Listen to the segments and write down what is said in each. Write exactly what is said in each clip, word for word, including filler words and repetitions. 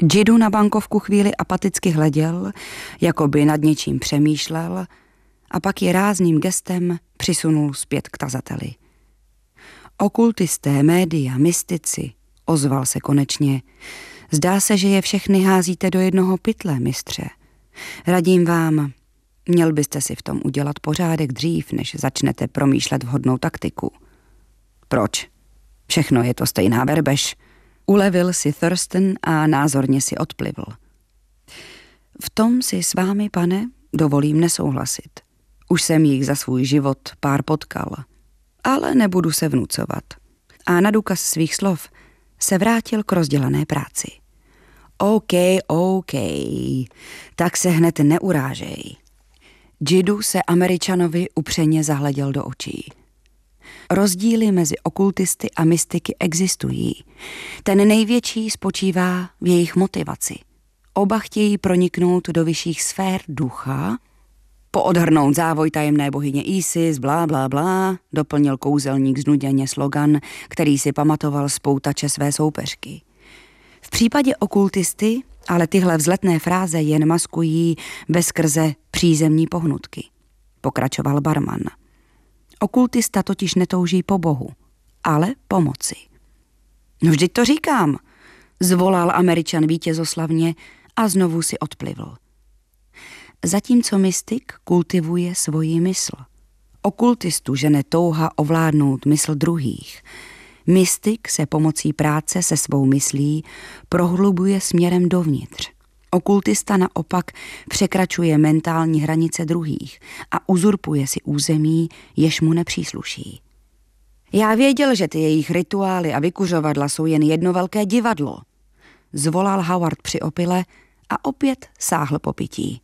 Jidu na bankovku chvíli apaticky hleděl, jako by nad něčím přemýšlel, a pak ji rázným gestem přisunul zpět k tazateli. Okultisté, média, mystici, ozval se konečně. Zdá se, že je všechny házíte do jednoho pytle, mistře. Radím vám, měl byste si v tom udělat pořádek dřív, než začnete promýšlet vhodnou taktiku. Proč? Všechno je to stejná berbež. Ulevil si Thurston a názorně si odplivl. V tom si s vámi, pane, dovolím nesouhlasit. Už jsem jich za svůj život pár potkal, ale nebudu se vnucovat. A na důkaz svých slov se vrátil k rozdělané práci. OK, OK, tak se hned neurážej. Jidu se Američanovi upřeně zahleděl do očí. Rozdíly mezi okultisty a mystiky existují. Ten největší spočívá v jejich motivaci. Oba chtějí proniknout do vyšších sfér ducha, poodhrnout závoj tajemné bohyně Isis, blá, blá, blá, doplnil kouzelník znuděně slogan, který si pamatoval z poutače své soupeřky. V případě okultisty ale tyhle vzletné fráze jen maskují bezskrze přízemní pohnutky, pokračoval barman. Okultista totiž netouží po Bohu, ale pomoci. No vždyť to říkám, zvolal Američan vítězoslavně a znovu si odplivl. Zatímco mystik kultivuje svoji mysl. Okultistu žene touha ovládnout mysl druhých. Mystik se pomocí práce se svou myslí prohlubuje směrem dovnitř. Okultista naopak překračuje mentální hranice druhých a uzurpuje si území, jež mu nepřísluší. Já věděl, že ty jejich rituály a vykuřovadla jsou jen jedno velké divadlo, zvolal Howard při opile a opět sáhl po pití.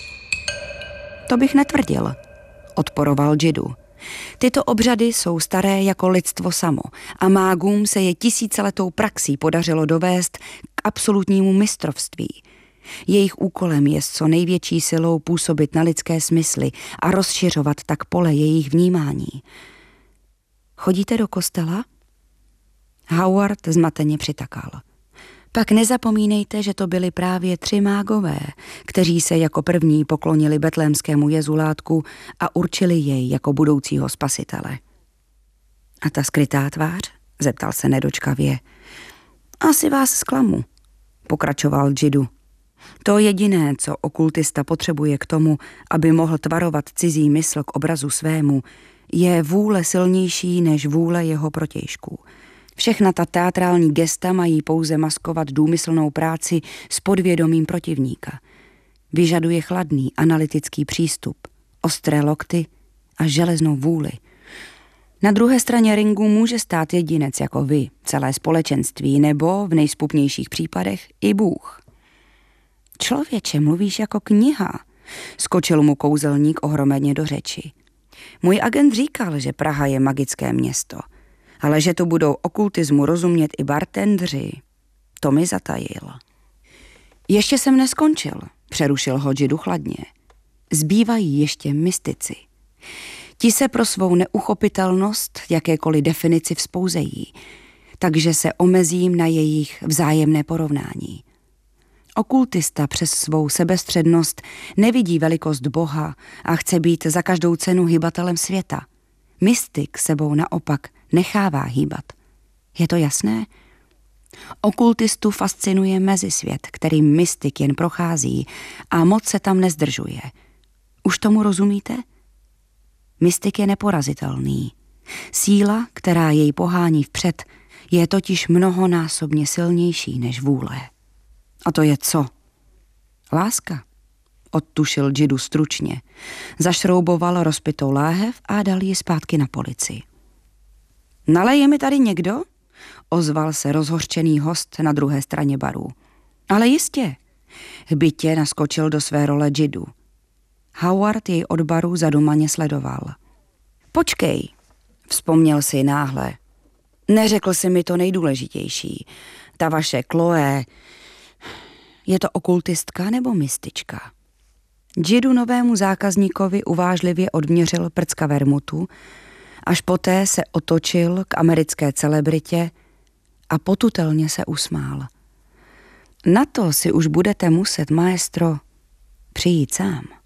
To bych netvrdil, odporoval Jidu. Tyto obřady jsou staré jako lidstvo samo a mágům se je tisíciletou praxí podařilo dovést k absolutnímu mistrovství. Jejich úkolem je s co největší silou působit na lidské smysly a rozšiřovat tak pole jejich vnímání. Chodíte do kostela? Howard zmateně přitakal. Pak nezapomínejte, že to byli právě tři mágové, kteří se jako první poklonili betlémskému jezulátku a určili jej jako budoucího spasitele. A ta skrytá tvář? Zeptal se nedočkavě. Asi vás zklamu, pokračoval Jidu. To jediné, co okultista potřebuje k tomu, aby mohl tvarovat cizí mysl k obrazu svému, je vůle silnější než vůle jeho protějšků. Všechna ta teatrální gesta mají pouze maskovat důmyslnou práci s podvědomím protivníka. Vyžaduje chladný analytický přístup, ostré lokty a železnou vůli. Na druhé straně ringu může stát jedinec jako vy, celé společenství, nebo v nejspupnějších případech i Bůh. Člověče, mluvíš jako kniha, skočil mu kouzelník ohromeně do řeči. Můj agent říkal, že Praha je magické město, ale že tu budou okultismu rozumět i bartendři, to mi zatajil. Ještě jsem neskončil, přerušil ho Jidu chladně. Zbývají ještě mystici. Ti se pro svou neuchopitelnost jakékoliv definici vzpouzejí, takže se omezím na jejich vzájemné porovnání. Okultista přes svou sebestřednost nevidí velikost Boha a chce být za každou cenu hybatelem světa. Mystik sebou naopak nechává hýbat. Je to jasné? Okultistu fascinuje mezisvět, kterým mystik jen prochází a moc se tam nezdržuje. Už tomu rozumíte? Mystik je neporazitelný. Síla, která jej pohání vpřed, je totiž mnohonásobně silnější než vůle. A to je co? Láska, odtušil Jidu stručně. Zašrouboval rozpitou láhev a dal ji zpátky na polici. Naleje mi tady někdo? Ozval se rozhořčený host na druhé straně baru. Ale jistě. Hbitě naskočil do své role Jidu. Howard jej od baru zadumaně sledoval. Počkej, vzpomněl si náhle. Neřekl si mi to nejdůležitější. Ta vaše Chloe, je to okultistka nebo mystička? Jidu novému zákazníkovi uvážlivě odměřil prcka vermutu, až poté se otočil k americké celebritě a potutelně se usmál. Na to si už budete muset, maestro, přijít sám.